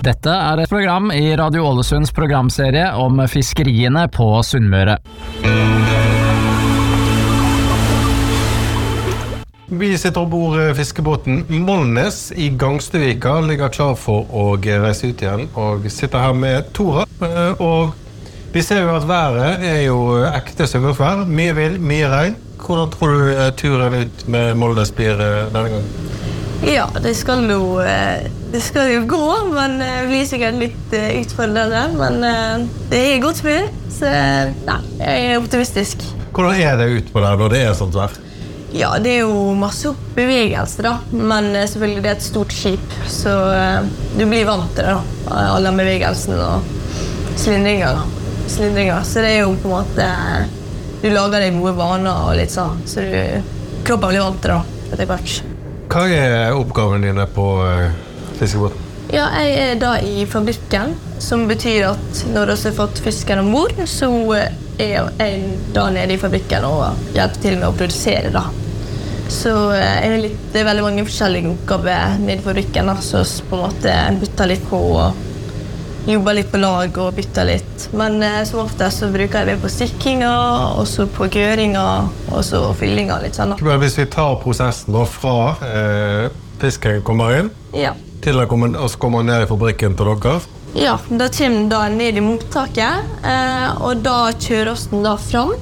Dette et program I Radio Ålesunds programserie om fiskeriene på Sunnmøre. Vi sitter ombord fiskebåten Molnes I Gangstevika, ligger klar for å reise ut igjen, og sitter her med Tora. Og vi ser jo at været jo ekte sommervær, mye vind, mye regn. Hvordan tror du turen ut med Molnes blir denne gangen? Ja, det skal jo gå, men det blir sikkert litt utfordrende, men det godt spill, så nei, jeg optimistisk. Hvordan det ut på der når det sånt vær? Ja, det jo masse bevegelse da, men selvfølgelig det et stort skip, så du blir vant til det da, alle bevegelsene og slindringer, så det jo på en måte, du lager deg gode vaner og litt sånn, så kroppen blir vant til det da, etter hvert. Hva oppgaven dine på fiskebåten? Ja, jeg da I fabrikken, som betyr at når du har fått fisken ombord, så jeg da nede I fabrikken og hjelper til med å produsere da. Så det veldig mange forskjellige oppgaver nede I fabrikken, da, så på en måte bytter litt på og jobber litt på lag og bytter litt. Men som ofte så bruker jeg det på stikkinger, og så på gøringer, og så fyllinger litt sånn. Men hvis vi tar prosessen da fra fisken kommer inn, til å komme ned I fabrikken til dere? Ja, da kommer den ned I mottaket, og da kjører oss den da fram.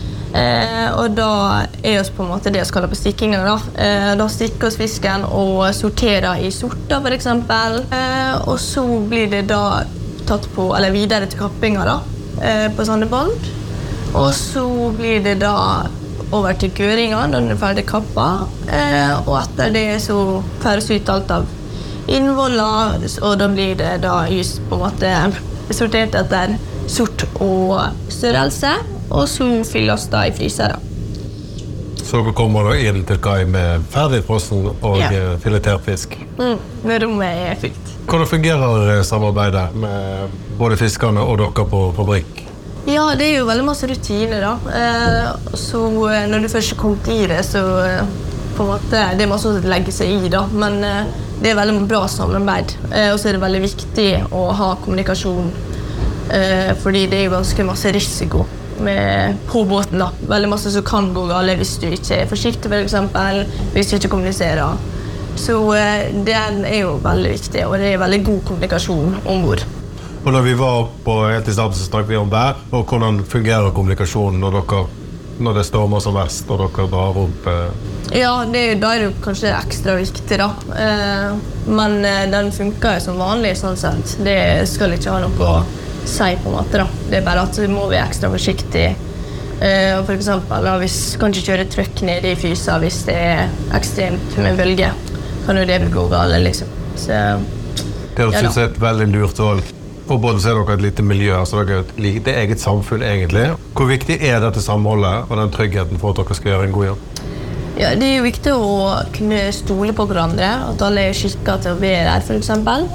Og da oss på en måte det jeg kaller på stikkingen da. Da stikker oss fisken og sorterer I sorter for eksempel. Og så blir det da tatt på, eller videre til kappinga da, på sånne bånd. Og så blir det da over til gøringa når den ferdig kappet. Og etter det så færes ut alt av innvoller, og da blir det da just på en måte sortert etter sort og størrelse. Og så fylles da I fryser da. Så dere kommer da inn til kai med ferdigfrossen og filetert fisk? Når rommet fylt. Hvordan fungerer samarbeidet med både fiskerne og dere på fabrikk? Ja, det jo veldig masse rutiner da. Så når du først kommer I det, så på en måte, det masse å legge seg I da. Men det veldig bra samarbeid. Og så det veldig viktig å ha kommunikasjon. Fordi det jo ganske masse risiko på båten da. Veldig masse som kan gå gale hvis du ikke forsiktig for eksempel, hvis du ikke kommuniserer. Så det jo veldig viktig, og det veldig god kommunikasjon ombord. Og når vi var på helt I starten så snakket vi om vær, og hvordan fungerer kommunikasjonen når det stormer som verst, og dere drar opp? Ja, da det kanskje ekstra viktig da. Men den funker som vanlig sånn sett. Det skal ikke ha noe å si på en måte da. Det bare at må vi ekstra forsiktig. For eksempel, da, hvis kan ikke kjøre trøkk ned I fysa hvis det ekstremt med bølge. Kan jo det gå gale, liksom. Så, det synes jeg et veldig lurt valg. For både så dere et lite miljø, så dere det eget samfunn egentlig. Hvor viktig dette samholdet og den tryggheten for at dere skal gjøre en god jobb? Ja, det jo viktig å kunne stole på hverandre, at alle skikket til å være der, for eksempel.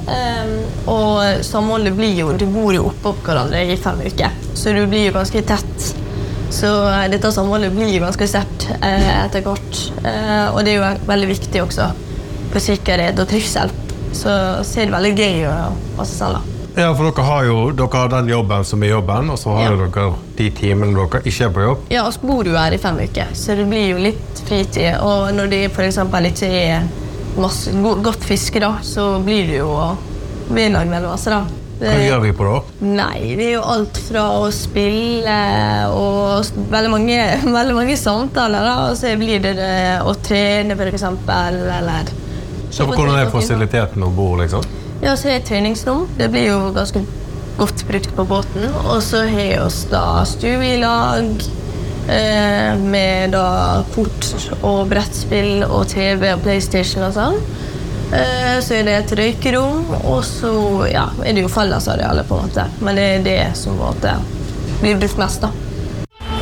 Og samholdet blir jo, du bor jo oppe på hverandre I 5 uker, så du blir jo ganske tett. Så dette samholdet blir jo ganske sterkt etter hvert. Og det jo veldig viktig også på sikkerhet og trivsel. Så det veldig gøy å ha seg selv da. Ja, for dere har den jobben som jobben, og så har dere de timene dere ikke på jobb. Ja, og så bor du her I 5 uker, så det blir jo litt fritid. Og når det for eksempel ikke masse godt fiske da, så blir det jo vinlag med masse da. Hva gjør vi på da? Nei, det jo alt fra å spille og veldig mange samtaler da, og så blir det å trene for eksempel, eller... Så hvordan fasiliteten ombord, liksom? Ja, så det treningsrom. Det blir jo ganske godt brukt på båten. Og så har vi oss da stue I lag med da kort og brettspill og TV og Playstation og sånn. Så det et røykerom, og så det jo fellesarealer på en måte. Men det det som på en måte blir brukt mest da.